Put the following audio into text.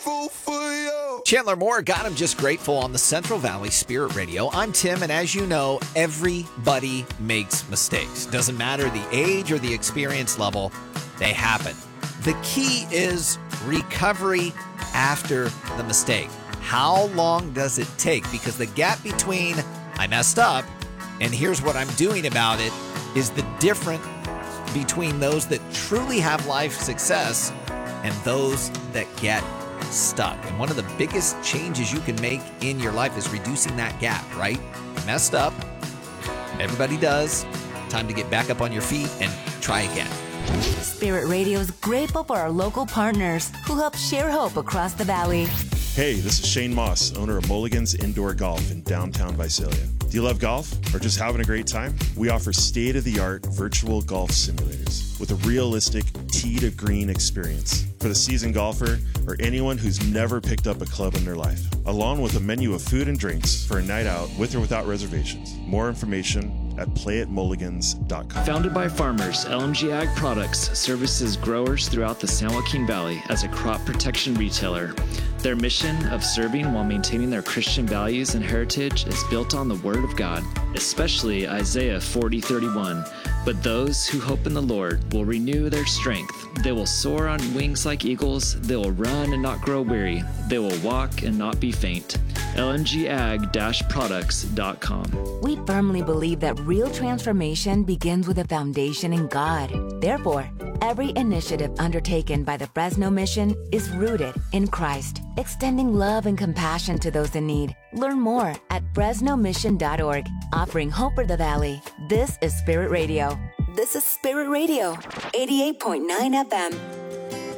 grateful for you. Chandler Moore got him just grateful on the Central Valley Spirit Radio. I'm Tim, and as you know, everybody makes mistakes. Doesn't matter the age or the experience level, they happen. The key is recovery after the mistake. How long does it take? Because the gap between I messed up and here's what I'm doing about it is the difference between those that truly have life success and those that get stuck. And one of the biggest changes you can make in your life is reducing that gap, right? You messed up. Everybody does. Time to get back up on your feet and try again. Spirit Radio is grateful for our local partners who help share hope across the valley. Hey, this is Shane Moss, owner of Mulligan's Indoor Golf in downtown Visalia. Do you love golf or just having a great time? We offer state-of-the-art virtual golf simulators with a realistic tee-to-green experience for the seasoned golfer or anyone who's never picked up a club in their life, along with a menu of food and drinks for a night out with or without reservations. More information at playatmulligans.com. Founded by farmers, LMG Ag Products services growers throughout the San Joaquin Valley as a crop protection retailer. Their mission of serving while maintaining their Christian values and heritage is built on the Word of God, especially Isaiah 40:31. But those who hope in the Lord will renew their strength. They will soar on wings like eagles. They will run and not grow weary. They will walk and not be faint. LMGAG-products.com. We firmly believe that real transformation begins with a foundation in God. Therefore, every initiative undertaken by the Fresno Mission is rooted in Christ, extending love and compassion to those in need. Learn more at fresnomission.org, offering hope for the valley. This is Spirit Radio. This is Spirit Radio, 88.9 FM.